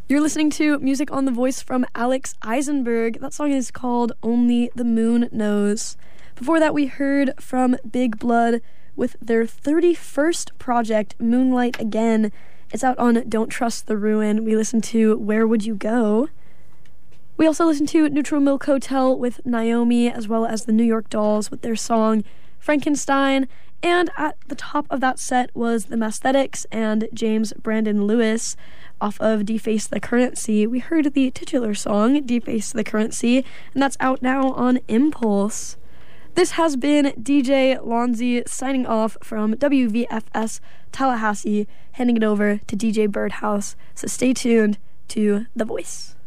You're listening to music on The Voice from Alex Eisenberg. That song is called Only the Moon Knows. Before that, we heard from Big Blood with their 31st project, Moonlight Again. It's out on Don't Trust the Ruin. We listened to Where Would You Go? We also listened to Neutral Milk Hotel with Naomi, as well as the New York Dolls with their song Frankenstein. And at the top of that set was the Masthetics and James Brandon Lewis off of Deface the Currency. We heard the titular song, Deface the Currency, and that's out now on Impulse. This has been DJ Lonzy signing off from WVFS Tallahassee, handing it over to DJ Birdhouse. So stay tuned to The Voice.